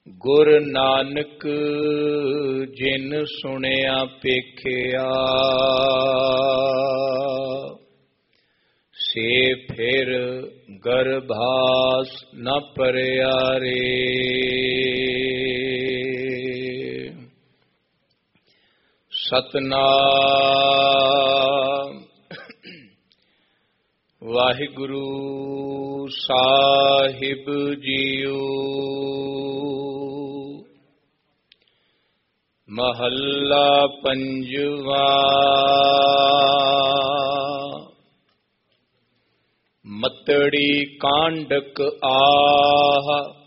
ਗੁਰ ਨਾਨਕ ਜਿਨ ਸੁਣਿਆ ਪੇਖਿਆ, ਸੇ ਫਿਰ ਗਰਭਾਸ ਨ ਪਰਿਆ ਰੇ। ਸਤਨਾਮ ਵਾਹਿਗੁਰੂ ਸਾਹਿਬ ਜੀਓ। ਮਹੱਲਾ ਪੰਜਵਾ। ਮਤੜੀ ਕਾਂਡਕ ਆਹ,